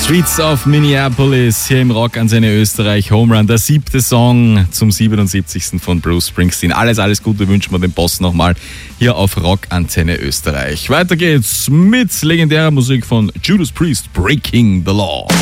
Streets of Minneapolis hier im Rockantenne Österreich. Home Run, der 7. Song zum 77. von Bruce Springsteen. Alles Gute wünschen wir dem Boss nochmal hier auf Rockantenne Österreich. Weiter geht's mit legendärer Musik von Judas Priest, Breaking the Law.